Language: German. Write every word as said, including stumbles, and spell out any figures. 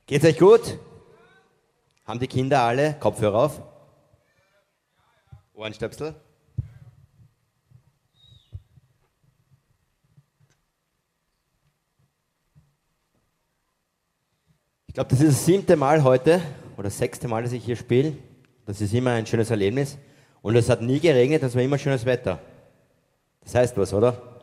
Geht's euch gut? Haben die Kinder alle Kopfhörer auf? Ohrenstöpsel? Ich glaube, das ist das siebte Mal heute oder das sechste Mal, dass ich hier spiele. Das ist immer ein schönes Erlebnis. Und es hat nie geregnet, es war immer schönes Wetter. Das heißt was, oder?